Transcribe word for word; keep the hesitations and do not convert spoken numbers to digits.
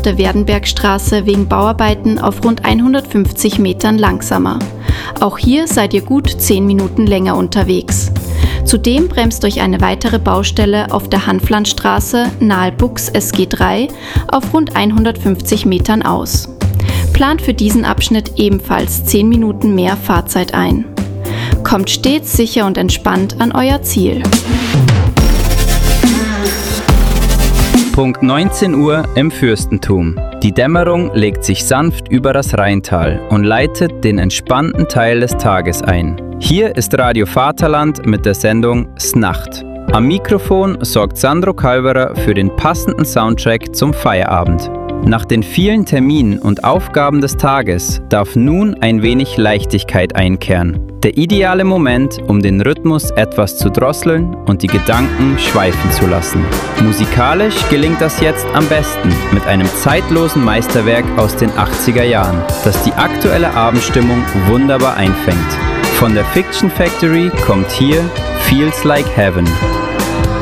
der Werdenbergstraße wegen Bauarbeiten auf rund hundertfünfzig Metern langsamer. Auch hier seid ihr gut zehn Minuten länger unterwegs. Zudem bremst euch eine weitere Baustelle auf der Hanflandstraße nahe Bux S G drei auf rund hundertfünfzig Metern aus. Plant für diesen Abschnitt ebenfalls zehn Minuten mehr Fahrzeit ein. Kommt stets sicher und entspannt an euer Ziel. Punkt neunzehn Uhr im Fürstentum. Die Dämmerung legt sich sanft über das Rheintal und leitet den entspannten Teil des Tages ein. Hier ist Radio Vaterland mit der Sendung Snacht. Am Mikrofon sorgt Sandro Kalverer für den passenden Soundtrack zum Feierabend. Nach den vielen Terminen und Aufgaben des Tages darf nun ein wenig Leichtigkeit einkehren. Der ideale Moment, um den Rhythmus etwas zu drosseln und die Gedanken schweifen zu lassen. Musikalisch gelingt das jetzt am besten mit einem zeitlosen Meisterwerk aus den achtziger Jahren, das die aktuelle Abendstimmung wunderbar einfängt. Von der Fiction Factory kommt hier Feels Like Heaven.